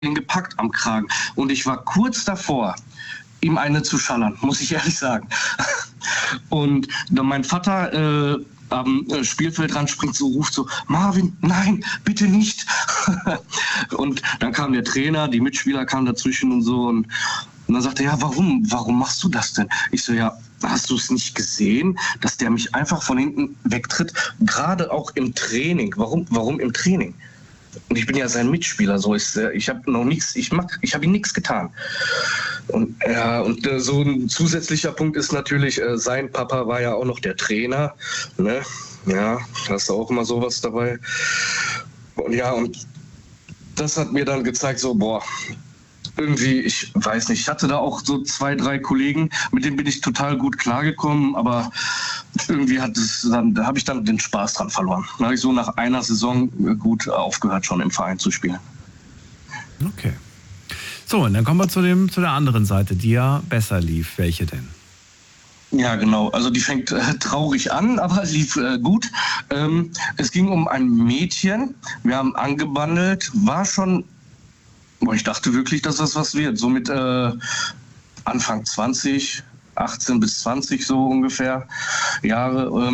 ihn gepackt am Kragen. Und ich war kurz davor, ihm eine zu schallern, muss ich ehrlich sagen. Und dann mein Vater am Spielfeldrand springt so, ruft so, Marvin, nein, bitte nicht. Und dann kam der Trainer, die Mitspieler kamen dazwischen und so. Und dann sagte er, ja, warum machst du das denn? Ich so, ja, hast du es nicht gesehen, dass der mich einfach von hinten wegtritt? Gerade auch im Training. Warum im Training? Und ich bin ja sein Mitspieler, so ist ich habe noch nichts, ich habe ihm nichts getan. Und so ein zusätzlicher Punkt ist natürlich, sein Papa war ja auch noch der Trainer, ne? Ja, da ist auch immer sowas dabei. Und ja, und das hat mir dann gezeigt, so, boah, irgendwie, ich weiß nicht, ich hatte da auch so 2, 3 Kollegen, mit denen bin ich total gut klargekommen, aber irgendwie da habe ich dann den Spaß dran verloren. Da habe ich so nach einer Saison gut aufgehört, schon im Verein zu spielen. Okay. So, und dann kommen wir zu der anderen Seite, die ja besser lief. Welche denn? Ja, genau. Also die fängt traurig an, aber lief gut. Es ging um ein Mädchen. Wir haben angebandelt, war schon... Ich dachte wirklich, dass das was wird. So mit Anfang 20, 18 bis 20 so ungefähr Jahre.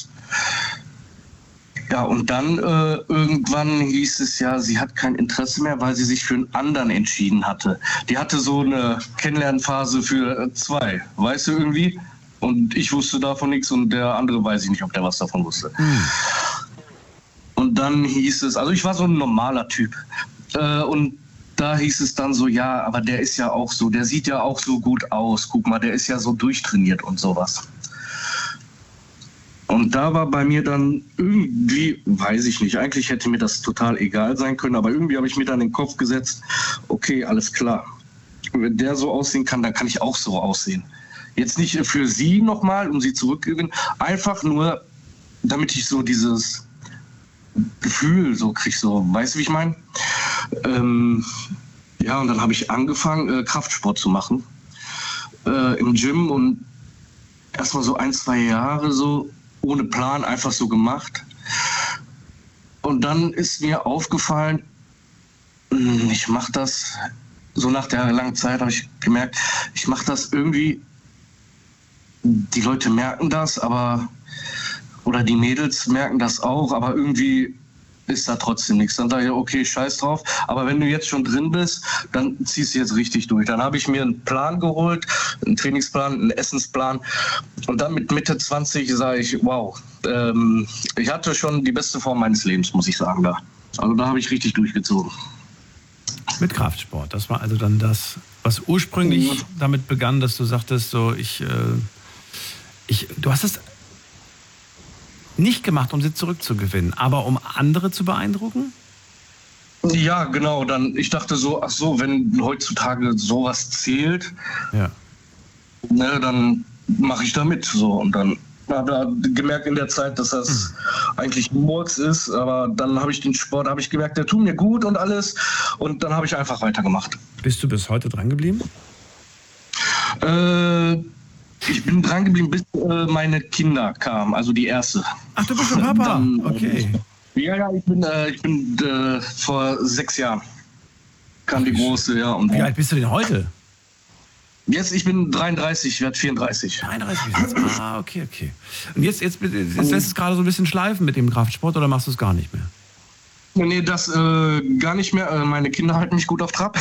Ja, und dann irgendwann hieß es ja, sie hat kein Interesse mehr, weil sie sich für einen anderen entschieden hatte. Die hatte so eine Kennenlernphase für 2, weißt du irgendwie? Und ich wusste davon nichts und der andere weiß ich nicht, ob der was davon wusste. Und dann hieß es, also ich war so ein normaler Typ. Und da hieß es dann so, ja, aber der ist ja auch so, der sieht ja auch so gut aus. Guck mal, der ist ja so durchtrainiert und sowas. Und da war bei mir dann irgendwie, weiß ich nicht, eigentlich hätte mir das total egal sein können, aber irgendwie habe ich mir dann in den Kopf gesetzt, okay, alles klar. Wenn der so aussehen kann, dann kann ich auch so aussehen. Jetzt nicht für sie nochmal, um sie zurückzugewinnen, einfach nur, damit ich so dieses Gefühl so kriege, so, weißt du, wie ich meine? Ja, und dann habe ich angefangen, Kraftsport zu machen im Gym und erstmal so 1, 2 Jahre so ohne Plan einfach so gemacht. Und dann ist mir aufgefallen, ich mache das, so nach der langen Zeit habe ich gemerkt, ich mache das irgendwie, die Leute merken das, oder die Mädels merken das auch, aber irgendwie ist da trotzdem nichts. Dann dachte ich, okay, scheiß drauf. Aber wenn du jetzt schon drin bist, dann ziehst du jetzt richtig durch. Dann habe ich mir einen Plan geholt, einen Trainingsplan, einen Essensplan. Und dann mit Mitte 20 sage ich, wow, ich hatte schon die beste Form meines Lebens, muss ich sagen, da. Also da habe ich richtig durchgezogen. Mit Kraftsport. Das war also dann das, was ursprünglich damit begann, dass du sagtest, so du hast es nicht gemacht, um sie zurückzugewinnen, aber um andere zu beeindrucken? Ja, genau. Ich dachte so, ach so, wenn heutzutage sowas zählt, ja, ne, dann mache ich da mit. So. Und dann habe ich gemerkt in der Zeit, dass das eigentlich Murks ist, aber dann habe ich den Sport, habe ich gemerkt, der tut mir gut und alles. Und dann habe ich einfach weitergemacht. Bist du bis heute dran geblieben? Ich bin dran geblieben, bis meine Kinder kamen, also die erste. Ach, du bist schon Papa? Dann, okay. Ja, ich bin vor 6 Jahren kam die Große, ja. Und wie alt bist du denn heute? Jetzt, ich bin 33, ich werde 34. 33, okay. Und jetzt lässt es gerade so ein bisschen schleifen mit dem Kraftsport oder machst du es gar nicht mehr? Nee, das gar nicht mehr. Meine Kinder halten mich gut auf Trab.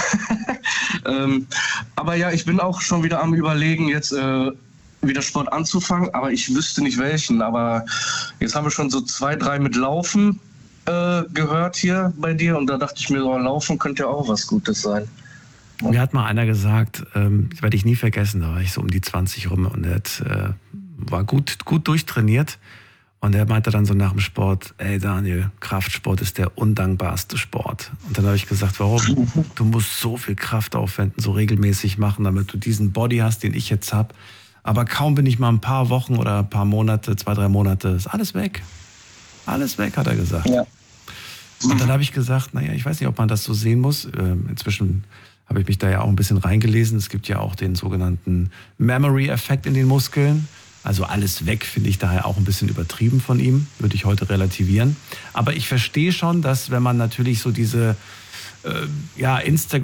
Aber ja, ich bin auch schon wieder am Überlegen, jetzt wieder Sport anzufangen, aber ich wüsste nicht welchen. Aber jetzt haben wir schon so 2, 3 mit Laufen gehört hier bei dir und da dachte ich mir, so, Laufen könnte ja auch was Gutes sein. Mir hat mal einer gesagt, das werde ich nie vergessen, da war ich so um die 20 rum und er war gut durchtrainiert. Und er meinte dann so nach dem Sport, ey Daniel, Kraftsport ist der undankbarste Sport. Und dann habe ich gesagt, warum? Du musst so viel Kraft aufwenden, so regelmäßig machen, damit du diesen Body hast, den ich jetzt habe. Aber kaum bin ich mal ein paar Wochen oder ein paar Monate, 2, 3 Monate, ist alles weg. Alles weg, hat er gesagt. Ja. Und dann habe ich gesagt, naja, ich weiß nicht, ob man das so sehen muss. Inzwischen habe ich mich da ja auch ein bisschen reingelesen. Es gibt ja auch den sogenannten Memory-Effekt in den Muskeln. Also alles weg, finde ich daher auch ein bisschen übertrieben von ihm, würde ich heute relativieren. Aber ich verstehe schon, dass wenn man natürlich so diese ja, Instagram